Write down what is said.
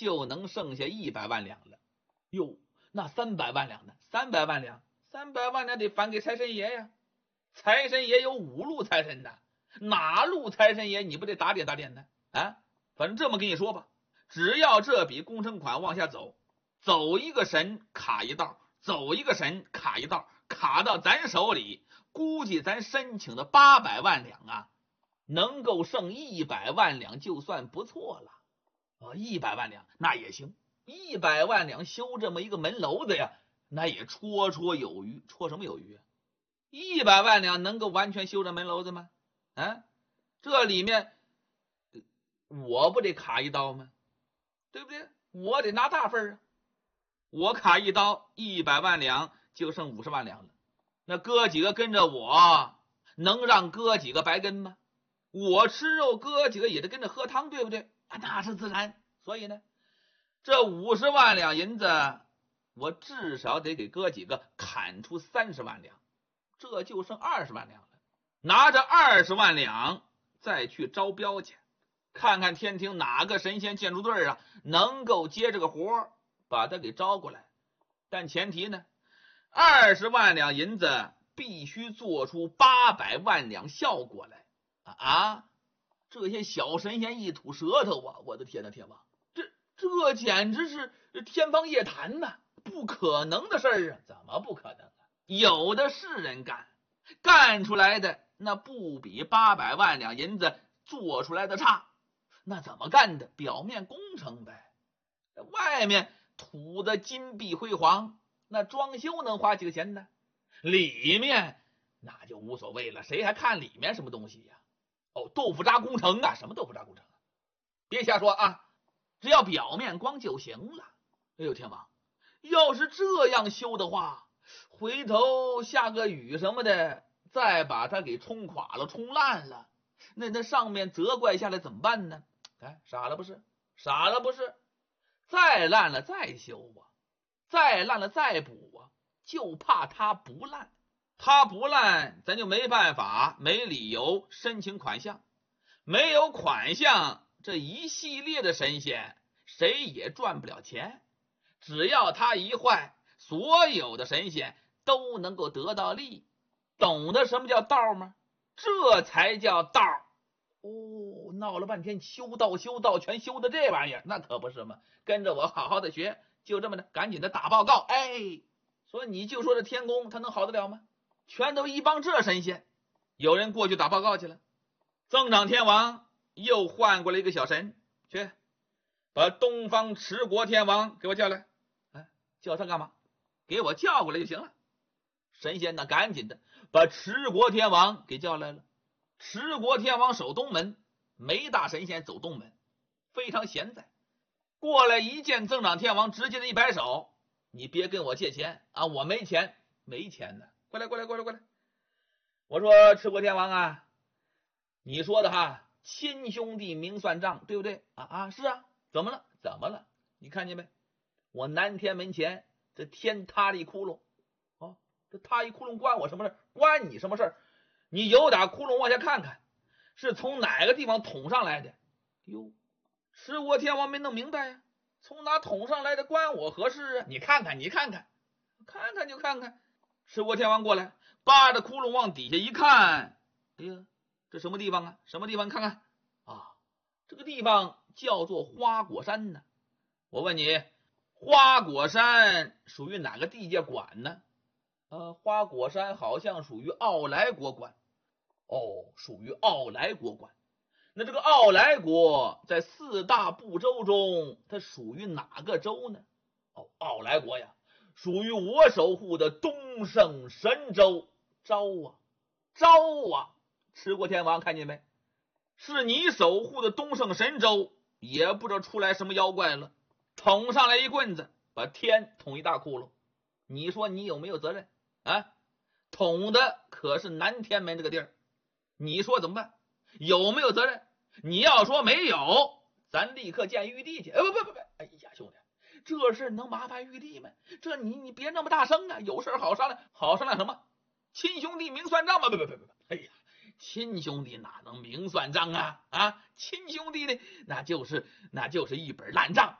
就能剩下100万两了。哟，那300万两呢？300万两得返给财神爷呀。财神爷有5路财神的，哪路财神爷你不得打点打点呢？啊，反正这么跟你说吧，只要这笔工程款往下走，走一个神卡一道，走一个神卡一道，卡到咱手里，估计咱申请的800万两啊，能够剩100万两就算不错了。100万两那也行，100万两修这么一个门楼子呀，那也绰绰有余。绰什么有余啊？100万两能够完全修这门楼子吗？啊，这里面我不得卡一刀吗？对不对？我得拿大份啊。我卡一刀，100万两就剩50万两了。那哥几个跟着我，能让哥几个白跟吗？我吃肉，哥几个也得跟着喝汤，对不对？那是自然。所以呢，这50万两银子，我至少得给哥几个砍出30万两，这就剩20万两了。拿着20万两再去招标去，看看天庭哪个神仙建筑队啊能够接这个活，把他给招过来。但前提呢，20万两银子必须做出800万两效果来啊！这些小神仙一吐舌头啊，我的天哪，天王，这简直是天方夜谭呐，不可能的事儿啊！怎么不可能啊？有的是人干出来的那不比800万两银子做出来的差。那怎么干的？表面工程呗，外面涂的金碧辉煌，那装修能花几个钱呢？里面那就无所谓了，谁还看里面什么东西呀？豆腐渣工程啊，什么豆腐渣工程啊？别瞎说啊，只要表面光就行了。哎呦天王，要是这样修的话，回头下个雨什么的，再把它给冲垮了冲烂了，那上面责怪下来怎么办呢？傻了不是，傻了不是，再烂了再修啊，再烂了再补啊，就怕它不烂。它不烂，咱就没办法，没理由申请款项。没有款项，这一系列的神仙谁也赚不了钱。只要它一坏，所有的神仙都能够得到利益。懂得什么叫道吗？这才叫道。闹了半天修道全修的这玩意儿，那可不是吗？跟着我好好的学，就这么的赶紧的打报告。所以你就说这天宫他能好得了吗？全都一帮这神仙。有人过去打报告去了，增长天王又换过来一个小神，去把东方持国天王给我叫来。叫他干嘛？给我叫过来就行了。神仙呢赶紧的把持国天王给叫来了。持国天王守东门，没大神仙走东门，非常闲在。过来一见增长天王，直接的一摆手，你别跟我借钱啊，我没钱。没钱呢，过来。我说持国天王啊，你说的哈，亲兄弟明算账，对不对？是啊，怎么了？你看见没？我南天门前这天塌了一窟窿，这塌一窟窿关我什么事？关你什么事？你由打窟窿往下看看，是从哪个地方捅上来的？持国天王没弄明白呀，从哪捅上来的关我何事啊？你看看就看看。持国天王过来，扒着窟窿往底下一看，这什么地方啊？什么地方？看看这个地方叫做花果山呢。我问你，花果山属于哪个地界管呢？花果山好像属于奥莱国管。属于奥莱国管。那这个奥莱国在4大部洲中，它属于哪个州呢？奥莱国呀，属于我守护的东胜神州。招啊！持国天王看见没？是你守护的东胜神州，也不知道出来什么妖怪了，捅上来一棍子，把天捅一大窟窿。你说你有没有责任啊？捅的可是南天门这个地儿，你说怎么办？有没有责任？你要说没有，咱立刻见玉帝去。不，兄弟，这事能麻烦玉帝吗？这你别那么大声啊，有事好商量。好商量什么？亲兄弟明算账吗？不，亲兄弟哪能明算账啊？亲兄弟呢，那就是一本烂账。